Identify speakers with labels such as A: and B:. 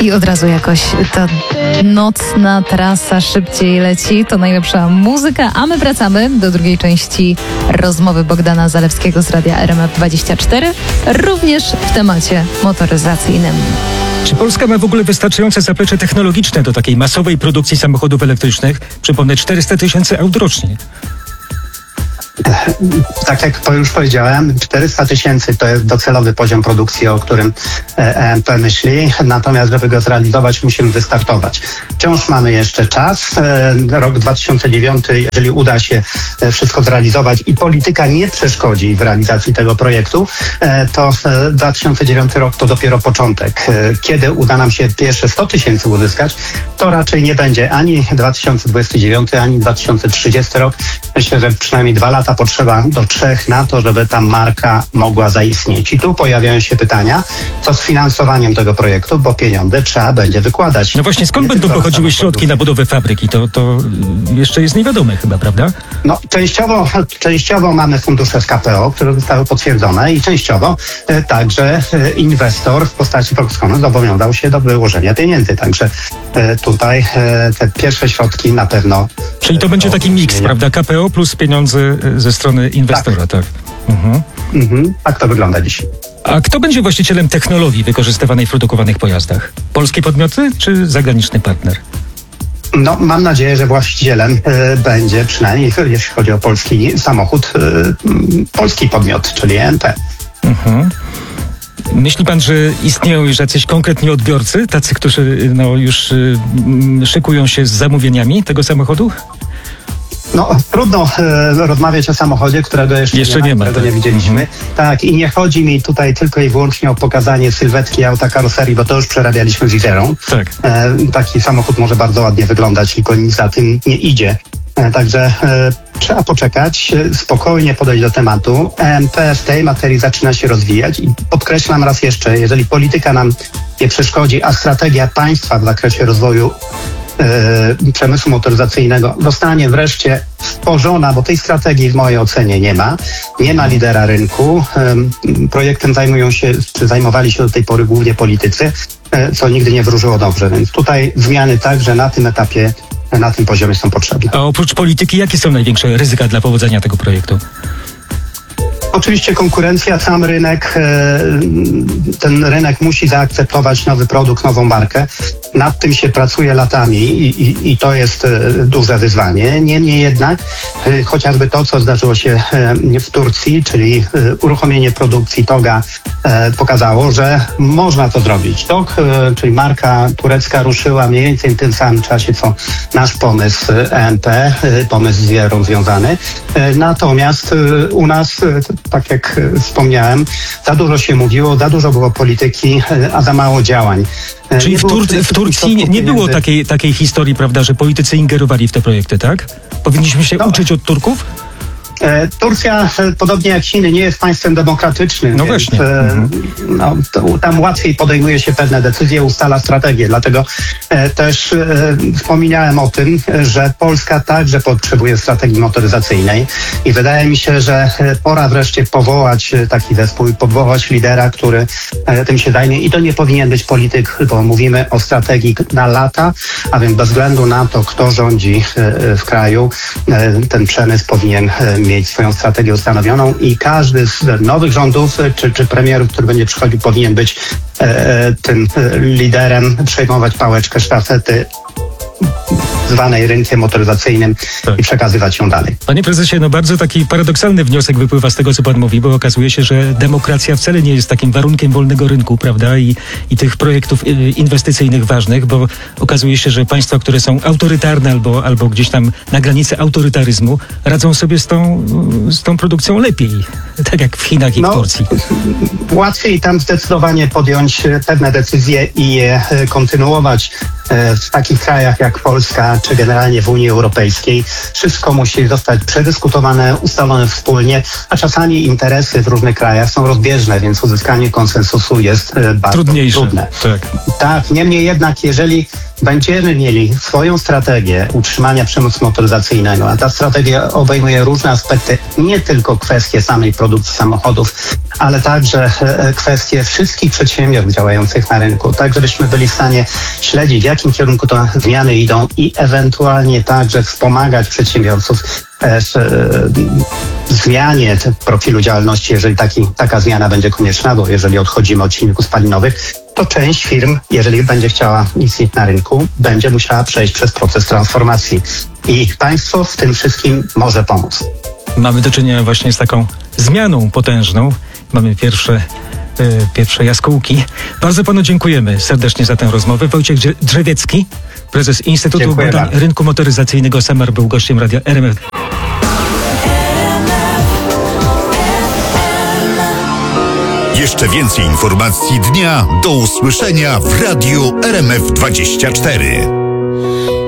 A: I od razu jakoś ta nocna trasa szybciej leci. To najlepsza muzyka, a my wracamy do drugiej części rozmowy Bogdana Zalewskiego z Radia RMF24, również w temacie motoryzacyjnym.
B: Czy Polska ma w ogóle wystarczające zaplecze technologiczne do takiej masowej produkcji samochodów elektrycznych? Przypomnę, 400 000 aut rocznie.
C: Tak jak już powiedziałem, 400 000 to jest docelowy poziom produkcji, o którym EMP myśli. Natomiast, żeby go zrealizować, musimy wystartować. Wciąż mamy jeszcze czas. Rok 2009, jeżeli uda się wszystko zrealizować i polityka nie przeszkodzi w realizacji tego projektu, to 2009 rok to dopiero początek. Kiedy uda nam się pierwsze 100 000 uzyskać, to raczej nie będzie ani 2029, ani 2030 rok. Myślę, że przynajmniej 2 lata potrzeba do 3 na to, żeby ta marka mogła zaistnieć. I tu pojawiają się pytania, co z finansowaniem tego projektu, bo pieniądze trzeba będzie wykładać.
B: No właśnie, skąd będą pochodziły środki na budowę fabryki? To jeszcze jest niewiadome chyba, prawda?
C: No, częściowo mamy fundusze z KPO, które zostały potwierdzone i częściowo także inwestor w postaci Foxconn zobowiązał się do wyłożenia pieniędzy. Także tutaj te pierwsze środki na pewno...
B: Czyli to będzie taki miks, prawda? KPO plus pieniądze ze strony inwestora, tak?
C: Tak to wygląda dziś.
B: A kto będzie właścicielem technologii wykorzystywanej w produkowanych pojazdach? Polskie podmioty czy zagraniczny partner?
C: No, mam nadzieję, że właścicielem będzie, przynajmniej jeśli chodzi o polski samochód, polski podmiot, czyli EMP.
B: Myśli pan, że istnieją już jacyś konkretni odbiorcy, tacy, którzy już szykują się z zamówieniami tego samochodu?
C: No, trudno rozmawiać o samochodzie, którego jeszcze nie ma, którego nie widzieliśmy. Tak, i nie chodzi mi tutaj tylko i wyłącznie o pokazanie sylwetki auta karoserii, bo to już przerabialiśmy z Iderą.
B: Tak.
C: Taki samochód może bardzo ładnie wyglądać, tylko nic za tym nie idzie. Także trzeba poczekać, spokojnie podejść do tematu. EMP w tej materii zaczyna się rozwijać i podkreślam raz jeszcze, jeżeli polityka nam nie przeszkodzi, a strategia państwa w zakresie rozwoju przemysłu motoryzacyjnego zostanie wreszcie stworzona, bo tej strategii w mojej ocenie nie ma. Nie ma lidera rynku. Projektem zajmowali się do tej pory głównie politycy, co nigdy nie wróżyło dobrze. Więc tutaj zmiany także na tym etapie, na tym poziomie są potrzebne.
B: A oprócz polityki, jakie są największe ryzyka dla powodzenia tego projektu?
C: Oczywiście konkurencja, sam rynek, ten rynek musi zaakceptować nowy produkt, nową markę. Nad tym się pracuje latami i to jest duże wyzwanie. Niemniej jednak chociażby to, co zdarzyło się w Turcji, czyli uruchomienie produkcji TOGA, pokazało, że można to zrobić. TOG, czyli marka turecka, ruszyła mniej więcej w tym samym czasie, co nasz pomysł EMP, pomysł z Wierą związany. Natomiast u nas, tak jak wspomniałem, za dużo się mówiło, za dużo było polityki, a za mało działań.
B: Czyli w Turcji nie było takiej historii, prawda, że politycy ingerowali w te projekty, tak? Powinniśmy się uczyć od Turków?
C: Turcja, podobnie jak Chiny, nie jest państwem demokratycznym.
B: No
C: więc,
B: właśnie.
C: Tam łatwiej podejmuje się pewne decyzje, ustala strategię. Dlatego też wspominałem o tym, że Polska także potrzebuje strategii motoryzacyjnej i wydaje mi się, że pora wreszcie powołać taki zespół i powołać lidera, który tym się zajmie. I to nie powinien być polityk, bo mówimy o strategii na lata, a więc bez względu na to, kto rządzi w kraju, ten przemysł powinien mieć swoją strategię ustanowioną i każdy z nowych rządów czy premierów, który będzie przychodził, powinien być tym liderem, przejmować pałeczkę sztafety zwanej rynkiem motoryzacyjnym i przekazywać ją dalej.
B: Panie prezesie, bardzo taki paradoksalny wniosek wypływa z tego, co pan mówi, bo okazuje się, że demokracja wcale nie jest takim warunkiem wolnego rynku, prawda, i tych projektów inwestycyjnych ważnych, bo okazuje się, że państwa, które są autorytarne albo gdzieś tam na granicy autorytaryzmu, radzą sobie z tą produkcją lepiej, tak jak w Chinach i w Turcji.
C: Łatwiej tam zdecydowanie podjąć pewne decyzje i je kontynuować w takich krajach jak Polska, czy generalnie w Unii Europejskiej. Wszystko musi zostać przedyskutowane, ustalone wspólnie, a czasami interesy w różnych krajach są rozbieżne, więc uzyskanie konsensusu jest bardzo trudne.
B: Tak.
C: Tak, niemniej jednak, jeżeli będziemy mieli swoją strategię utrzymania przemysłu motoryzacyjnego, a ta strategia obejmuje różne aspekty, nie tylko kwestie samej produkcji samochodów, ale także kwestie wszystkich przedsiębiorstw działających na rynku, tak żebyśmy byli w stanie śledzić, w jakim kierunku te zmiany idą i ewentualnie także wspomagać przedsiębiorców w zmianie profilu działalności, jeżeli taka zmiana będzie konieczna, bo jeżeli odchodzimy od silników spalinowych, to część firm, jeżeli będzie chciała istnieć na rynku, będzie musiała przejść przez proces transformacji. I państwo w tym wszystkim może pomóc.
B: Mamy do czynienia właśnie z taką zmianą potężną. Mamy pierwsze jaskółki. Bardzo panu dziękujemy serdecznie za tę rozmowę. Wojciech Drzewiecki, prezes Instytutu Badań Rynku Motoryzacyjnego SEMAR, był gościem Radia RMF.
D: Jeszcze więcej informacji dnia do usłyszenia w Radiu RMF24.